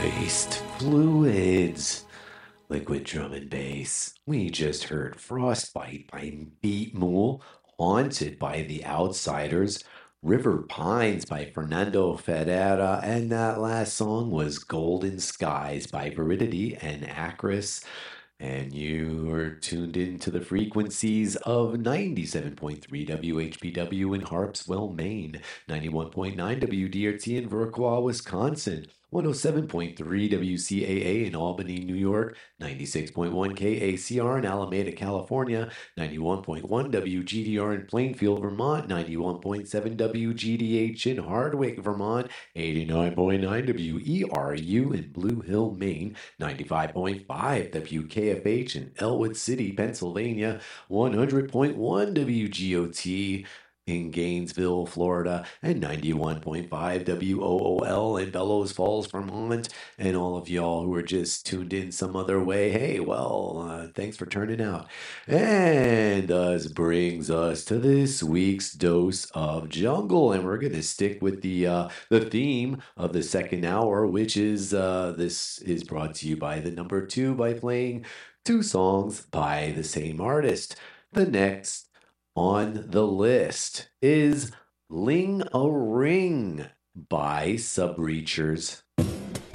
Moist Fluids, Liquid Drum and Bass. We just heard Frostbite by Beat Mool, Haunted by The Outsiders, River Pines by Fernando Ferreira, and that last song was Golden Skies by Veridity and Acris. And you are tuned into the frequencies of 97.3 WHBW in Harpswell, Maine, 91.9 WDRT in Viroqua, Wisconsin, 107.3 WCAA in Albany, New York, 96.1 KACR in Alameda, California, 91.1 WGDR in Plainfield, Vermont, 91.7 WGDH in Hardwick, Vermont, 89.9 WERU in Blue Hill, Maine, 95.5 WKFH in Elwood City, Pennsylvania, 100.1 WGOT in Gainesville, Florida, and 91.5 WOOL in Bellows Falls, Vermont. And all of y'all who are just tuned in some other way, hey, well, thanks for turning out. And this brings us to this week's dose of jungle, and we're gonna stick with the theme of the second hour, which is this is brought to you by the number two by playing two songs by the same artist. The next on the list is Ling a Ring by Subreachers.